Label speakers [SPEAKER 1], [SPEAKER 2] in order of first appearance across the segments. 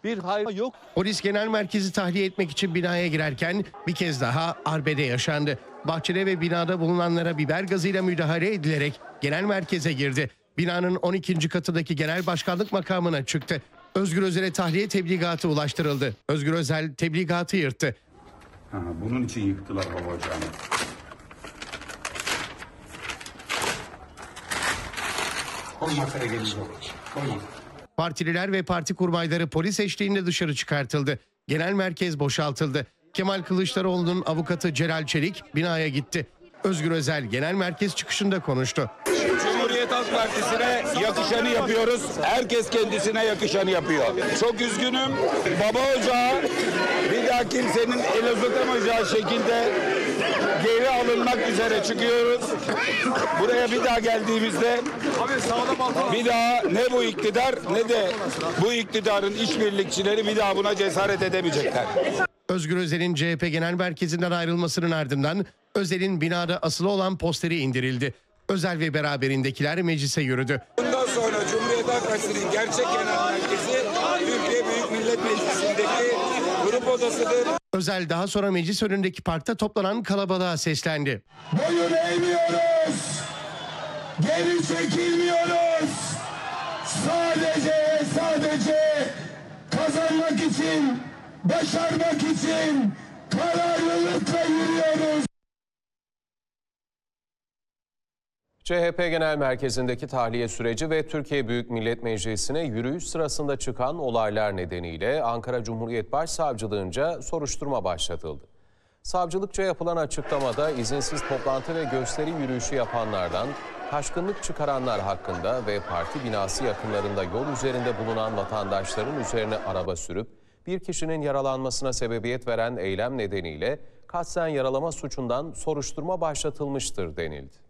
[SPEAKER 1] bir hayır yok.
[SPEAKER 2] Polis genel merkezi tahliye etmek için binaya girerken bir kez daha arbede yaşandı. Bahçede ve binada bulunanlara biber gazıyla müdahale edilerek genel merkeze girdi. Binanın 12. katındaki genel başkanlık makamına çıktı. Özgür Özel'e tahliye tebligatı ulaştırıldı. Özgür Özel tebligatı yırttı.
[SPEAKER 3] Bunun için yıktılar hava ocağını.
[SPEAKER 2] Partililer ve parti kurmayları polis eşliğinde dışarı çıkartıldı. Genel merkez boşaltıldı. Kemal Kılıçdaroğlu'nun avukatı Celal Çelik binaya gitti. Özgür Özel genel merkez çıkışında konuştu.
[SPEAKER 3] Cumhuriyet Halk Partisi'ne yakışanı yapıyoruz. Herkes kendisine yakışanı yapıyor. Çok üzgünüm. Baba ocağı bir daha kimsenin el uzatamayacağı şekilde geri alınmak üzere çıkıyoruz. Buraya bir daha geldiğimizde bir daha ne bu iktidar ne de bu iktidarın işbirlikçileri bir daha buna cesaret edemeyecekler.
[SPEAKER 2] Özgür Özel'in CHP Genel Merkezi'nden ayrılmasının ardından Özel'in binada asılı olan posteri indirildi. Özel ve beraberindekiler meclise yürüdü.
[SPEAKER 3] Bundan sonra Cumhuriyet Halk Partisi'nin gerçek genel merkezi Türkiye Büyük Millet Meclisi'ndeki grup odasıdır.
[SPEAKER 2] Özel daha sonra meclis önündeki parkta toplanan kalabalığa seslendi.
[SPEAKER 4] Boyun eğmiyoruz, geri çekilmiyoruz. Sadece kazanmak için, başarmak için kararlılıkla yürüyoruz.
[SPEAKER 5] CHP Genel Merkezi'ndeki tahliye süreci ve Türkiye Büyük Millet Meclisi'ne yürüyüş sırasında çıkan olaylar nedeniyle Ankara Cumhuriyet Başsavcılığınca soruşturma başlatıldı. Savcılıkça yapılan açıklamada izinsiz toplantı ve gösteri yürüyüşü yapanlardan, taşkınlık çıkaranlar hakkında ve parti binası yakınlarında yol üzerinde bulunan vatandaşların üzerine araba sürüp bir kişinin yaralanmasına sebebiyet veren eylem nedeniyle kasten yaralama suçundan soruşturma başlatılmıştır denildi.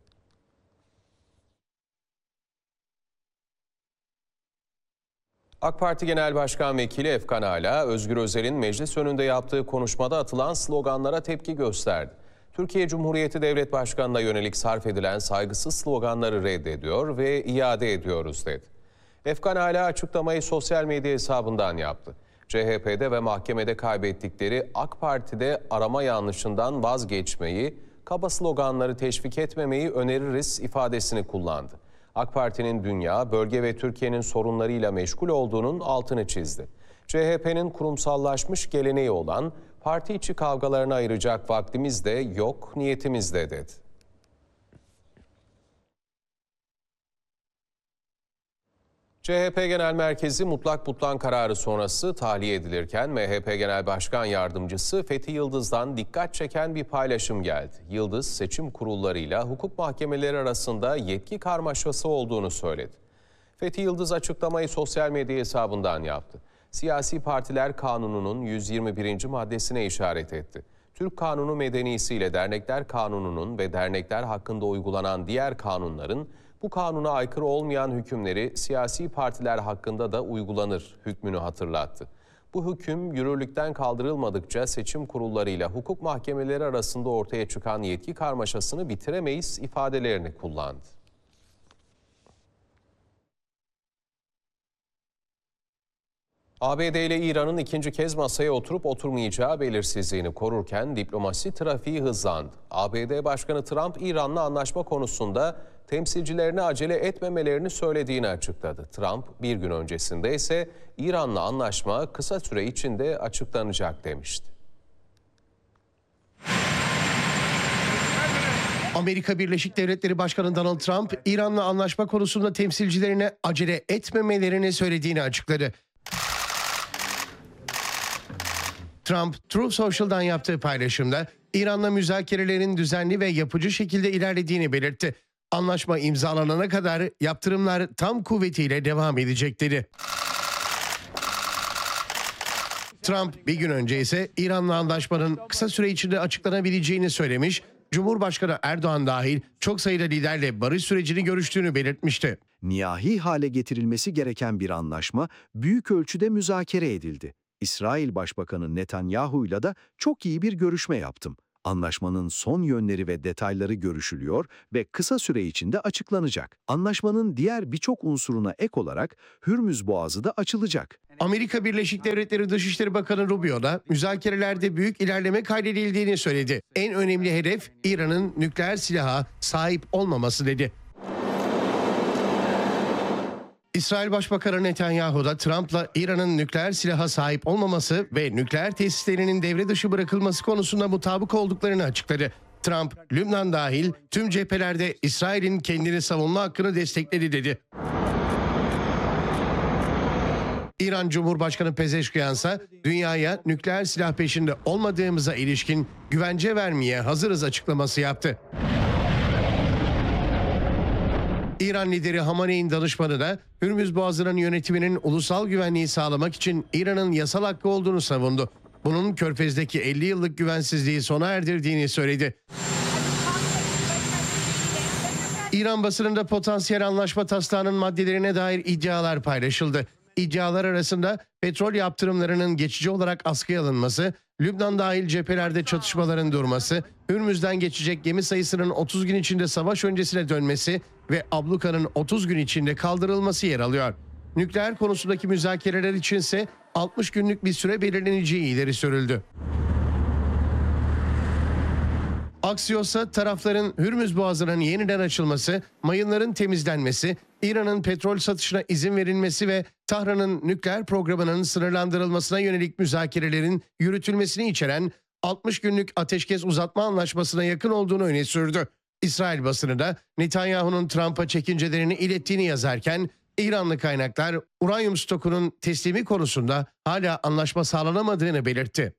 [SPEAKER 5] AK Parti Genel Başkan Vekili Efkan Ala, Özgür Özel'in meclis önünde yaptığı konuşmada atılan sloganlara tepki gösterdi. Türkiye Cumhuriyeti Devlet Başkanı'na yönelik sarf edilen saygısız sloganları reddediyor ve iade ediyoruz dedi. Efkan Ala açıklamayı sosyal medya hesabından yaptı. CHP'de ve mahkemede kaybettikleri AK Parti'de arama yanlışından vazgeçmeyi, kaba sloganları teşvik etmemeyi öneririz ifadesini kullandı. AK Parti'nin dünya, bölge ve Türkiye'nin sorunlarıyla meşgul olduğunun altını çizdi. CHP'nin kurumsallaşmış geleneği olan parti içi kavgalarını ayıracak vaktimiz de yok, niyetimiz de dedi. CHP Genel Merkezi mutlak butlan kararı sonrası tahliye edilirken MHP Genel Başkan Yardımcısı Fethi Yıldız'dan dikkat çeken bir paylaşım geldi. Yıldız, seçim kurullarıyla hukuk mahkemeleri arasında yetki karmaşası olduğunu söyledi. Fethi Yıldız açıklamayı sosyal medya hesabından yaptı. Siyasi Partiler Kanunu'nun 121. maddesine işaret etti. Türk Kanunu Medenisi Dernekler Kanunu'nun ve dernekler hakkında uygulanan diğer kanunların bu kanuna aykırı olmayan hükümleri siyasi partiler hakkında da uygulanır hükmünü hatırlattı. Bu hüküm yürürlükten kaldırılmadıkça seçim kurullarıyla hukuk mahkemeleri arasında ortaya çıkan yetki karmaşasını bitiremeyiz ifadelerini kullandı. ABD ile İran'ın ikinci kez masaya oturup oturmayacağı belirsizliğini korurken diplomasi trafiği hızlandı. ABD Başkanı Trump, İran'la anlaşma konusunda temsilcilerine acele etmemelerini söylediğini açıkladı. Trump bir gün öncesinde ise İran'la anlaşma kısa süre içinde açıklanacak demişti.
[SPEAKER 2] Amerika Birleşik Devletleri Başkanı Donald Trump, İran'la anlaşma konusunda temsilcilerine acele etmemelerini söylediğini açıkladı. Trump, Truth Social'dan yaptığı paylaşımda İran'la müzakerelerin düzenli ve yapıcı şekilde ilerlediğini belirtti. Anlaşma imzalanana kadar yaptırımlar tam kuvvetiyle devam edecek dedi. Trump bir gün önce ise İran'la anlaşmanın kısa süre içinde açıklanabileceğini söylemiş, Cumhurbaşkanı Erdoğan dahil çok sayıda liderle barış sürecini görüştüğünü belirtmişti.
[SPEAKER 6] Nihai hale getirilmesi gereken bir anlaşma büyük ölçüde müzakere edildi. İsrail Başbakanı Netanyahu'yla da çok iyi bir görüşme yaptım. Anlaşmanın son yönleri ve detayları görüşülüyor ve kısa süre içinde açıklanacak. Anlaşmanın diğer birçok unsuruna ek olarak Hürmüz Boğazı da açılacak.
[SPEAKER 2] Amerika Birleşik Devletleri Dışişleri Bakanı Rubio da müzakerelerde büyük ilerleme kaydedildiğini söyledi. En önemli hedef İran'ın nükleer silaha sahip olmaması dedi. İsrail Başbakanı Netanyahu da Trump'la İran'ın nükleer silaha sahip olmaması ve nükleer tesislerinin devre dışı bırakılması konusunda mutabık olduklarını açıkladı. Trump, Lübnan dahil tüm cephelerde İsrail'in kendini savunma hakkını destekledi dedi. İran Cumhurbaşkanı Pezeşkiyan ise dünyaya nükleer silah peşinde olmadığımıza ilişkin güvence vermeye hazırız açıklaması yaptı. İran lideri Hamaney'in danışmanı da Hürmüz Boğazı'nın yönetiminin ulusal güvenliği sağlamak için İran'ın yasal hakkı olduğunu savundu. Bunun Körfez'deki 50 yıllık güvensizliği sona erdirdiğini söyledi. İran basınında potansiyel anlaşma taslağının maddelerine dair iddialar paylaşıldı. İddialar arasında petrol yaptırımlarının geçici olarak askıya alınması, Lübnan dahil cephelerde çatışmaların durması, Hürmüz'den geçecek gemi sayısının 30 gün içinde savaş öncesine dönmesi ve ablukanın 30 gün içinde kaldırılması yer alıyor. Nükleer konusundaki müzakereler içinse 60 günlük bir süre belirleneceği ileri sürüldü. Axios'a tarafların Hürmüz Boğazı'nın yeniden açılması, mayınların temizlenmesi, İran'ın petrol satışına izin verilmesi ve Tahran'ın nükleer programının sınırlandırılmasına yönelik müzakerelerin yürütülmesini içeren 60 günlük ateşkes uzatma anlaşmasına yakın olduğunu öne sürdü. İsrail basını da Netanyahu'nun Trump'a çekincelerini ilettiğini yazarken, İranlı kaynaklar uranyum stokunun teslimi konusunda hala anlaşma sağlanamadığını belirtti.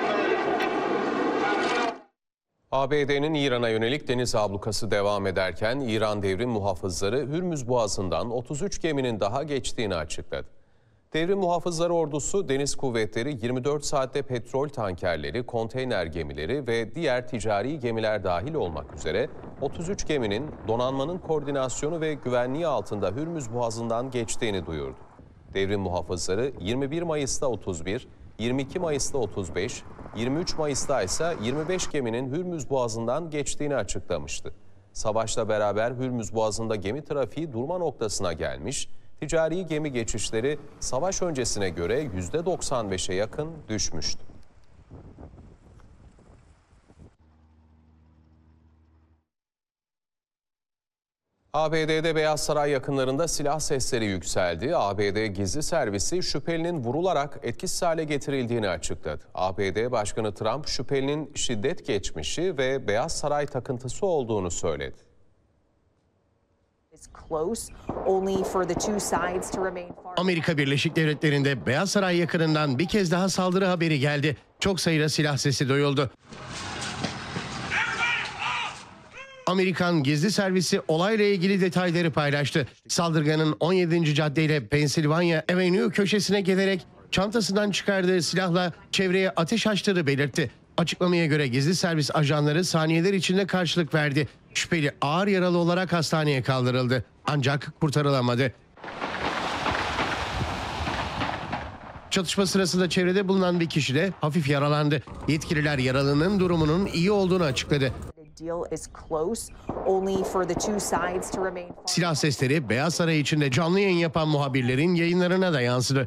[SPEAKER 5] ABD'nin İran'a yönelik deniz ablukası devam ederken İran devrim muhafızları Hürmüz Boğazı'ndan 33 geminin daha geçtiğini açıkladı. Devrim muhafızları ordusu deniz kuvvetleri 24 saatte petrol tankerleri, konteyner gemileri ve diğer ticari gemiler dahil olmak üzere 33 geminin donanmanın koordinasyonu ve güvenliği altında Hürmüz Boğazı'ndan geçtiğini duyurdu. Devrim muhafızları 21 Mayıs'ta 31, 22 Mayıs'ta 35, 23 Mayıs'ta ise 25 geminin Hürmüz Boğazı'ndan geçtiğini açıklamıştı. Savaşla beraber Hürmüz Boğazı'nda gemi trafiği durma noktasına gelmiş, ticari gemi geçişleri savaş öncesine göre %95'e yakın düşmüştü. ABD'de Beyaz Saray yakınlarında silah sesleri yükseldi. ABD gizli servisi şüphelinin vurularak etkisiz hale getirildiğini açıkladı. ABD Başkanı Trump şüphelinin şiddet geçmişi ve Beyaz Saray takıntısı olduğunu söyledi.
[SPEAKER 2] Amerika Birleşik Devletleri'nde Beyaz Saray yakınından bir kez daha saldırı haberi geldi. Çok sayıda silah sesi duyuldu. Amerikan gizli servisi olayla ilgili detayları paylaştı. Saldırganın 17. caddeyle Pennsylvania Avenue köşesine gelerek çantasından çıkardığı silahla çevreye ateş açtığını belirtti. Açıklamaya göre gizli servis ajanları saniyeler içinde karşılık verdi. Şüpheli ağır yaralı olarak hastaneye kaldırıldı. Ancak kurtarılamadı. Çatışma sırasında çevrede bulunan bir kişi de hafif yaralandı. Yetkililer yaralının durumunun iyi olduğunu açıkladı. Silah sesleri Beyaz Saray içinde canlı yayın yapan muhabirlerin yayınlarına da yansıdı.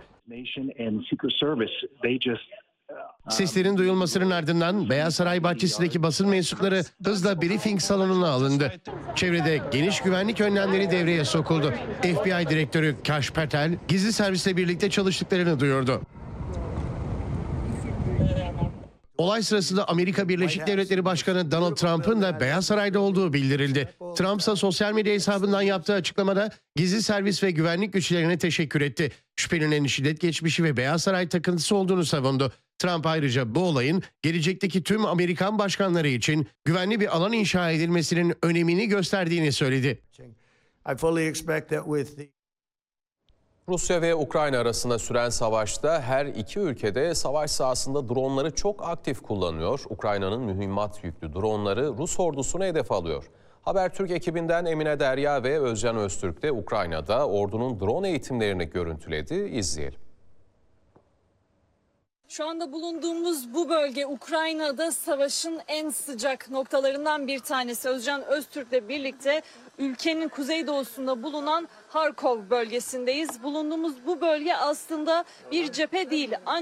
[SPEAKER 2] Seslerin duyulmasının ardından Beyaz Saray bahçesindeki basın mensupları hızla briefing salonuna alındı. Çevrede geniş güvenlik önlemleri devreye sokuldu. FBI direktörü Kash Patel gizli servisle birlikte çalıştıklarını duyurdu. Olay sırasında Amerika Birleşik Devletleri Başkanı Donald Trump'ın da Beyaz Saray'da olduğu bildirildi. Trump ise sosyal medya hesabından yaptığı açıklamada gizli servis ve güvenlik güçlerine teşekkür etti. Şüphelinin şiddet geçmişi ve Beyaz Saray takıntısı olduğunu savundu. Trump ayrıca bu olayın gelecekteki tüm Amerikan başkanları için güvenli bir alan inşa edilmesinin önemini gösterdiğini söyledi.
[SPEAKER 5] Rusya ve Ukrayna arasında süren savaşta her iki ülkede savaş sahasında dronları çok aktif kullanıyor. Ukrayna'nın mühimmat yüklü dronları Rus ordusunu hedef alıyor. Habertürk ekibinden Emine Derya ve Özcan Öztürk de Ukrayna'da ordunun drone eğitimlerini görüntüledi. İzleyelim.
[SPEAKER 1] Şu anda bulunduğumuz bu bölge Ukrayna'da savaşın en sıcak noktalarından bir tanesi. Özcan Öztürk'le birlikte ülkenin kuzeydoğusunda bulunan Harkov bölgesindeyiz. Bulunduğumuz bu bölge aslında bir cephe değil.